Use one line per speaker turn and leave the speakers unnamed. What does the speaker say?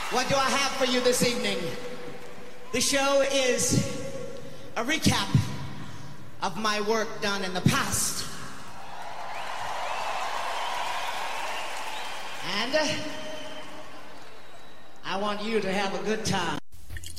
What do I have for you this evening? The show is a recap of my work done in the past. And I want you to have a good time.